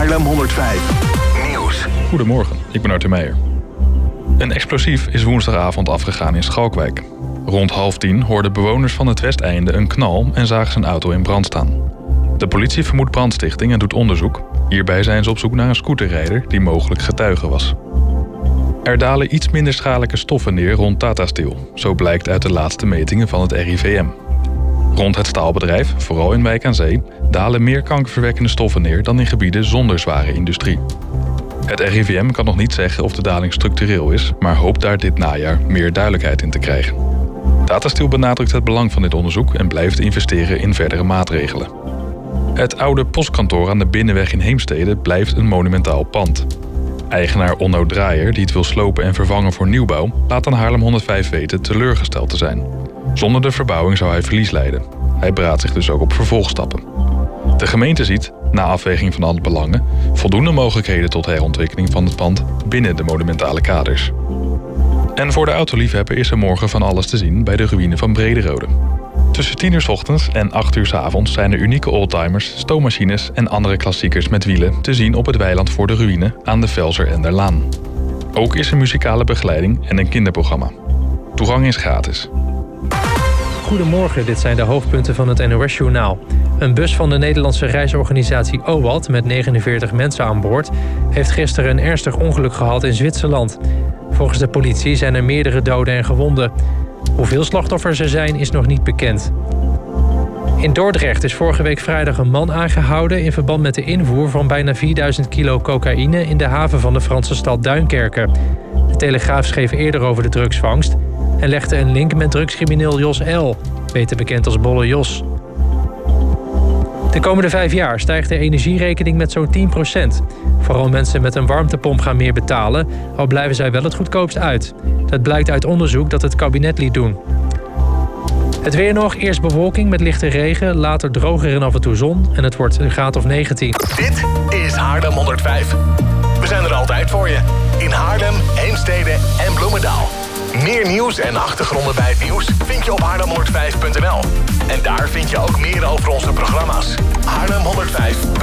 Haarlem 105 Nieuws. Goedemorgen, ik ben Arthur Meijer. Een explosief is woensdagavond afgegaan in Schalkwijk. Rond 9:30 hoorden bewoners van het Westeinde een knal en zagen zijn auto in brand staan. De politie vermoedt brandstichting en doet onderzoek. Hierbij zijn ze op zoek naar een scooterrijder die mogelijk getuige was. Er dalen iets minder schadelijke stoffen neer rond Tata Steel. Zo blijkt uit de laatste metingen van het RIVM. Rond het staalbedrijf, vooral in Wijk aan Zee, dalen meer kankerverwekkende stoffen neer dan in gebieden zonder zware industrie. Het RIVM kan nog niet zeggen of de daling structureel is, maar hoopt daar dit najaar meer duidelijkheid in te krijgen. Tata Steel benadrukt het belang van dit onderzoek en blijft investeren in verdere maatregelen. Het oude postkantoor aan de Binnenweg in Heemstede blijft een monumentaal pand. Eigenaar Onno Draaier, die het wil slopen en vervangen voor nieuwbouw, laat aan Haarlem 105 weten teleurgesteld te zijn. Zonder de verbouwing zou hij verlies lijden. Hij beraadt zich dus ook op vervolgstappen. De gemeente ziet, na afweging van alle belangen, voldoende mogelijkheden tot herontwikkeling van het pand binnen de monumentale kaders. En voor de autoliefhebber is er morgen van alles te zien bij de ruïne van Brederode. Tussen 10:00 's ochtends en 8:00 's avonds zijn er unieke oldtimers, stoommachines en andere klassiekers met wielen te zien op het weiland voor de ruïne aan de Velser-Enderlaan. Ook is er muzikale begeleiding en een kinderprogramma. Toegang is gratis. Goedemorgen, dit zijn de hoofdpunten van het NOS-journaal. Een bus van de Nederlandse reisorganisatie OWAT met 49 mensen aan boord heeft gisteren een ernstig ongeluk gehad in Zwitserland. Volgens de politie zijn er meerdere doden en gewonden. Hoeveel slachtoffers er zijn is nog niet bekend. In Dordrecht is vorige week vrijdag een man aangehouden in verband met de invoer van bijna 4000 kilo cocaïne in de haven van de Franse stad Duinkerken. De Telegraaf schreef eerder over de drugsvangst en legde een link met drugscrimineel Jos L., beter bekend als Bolle Jos. De komende 5 jaar stijgt de energierekening met zo'n 10%. Vooral mensen met een warmtepomp gaan meer betalen, al blijven zij wel het goedkoopst uit. Dat blijkt uit onderzoek dat het kabinet liet doen. Het weer nog, eerst bewolking met lichte regen, later droger en af en toe zon en het wordt een graad of 19. Dit is Haarlem 105. We zijn er altijd voor je. In Haarlem, Heemstede en Bloemendaal. Meer nieuws en achtergronden bij het nieuws vind je op haarlem105.nl. En daar vind je ook meer over onze programma's. Haarlem 105.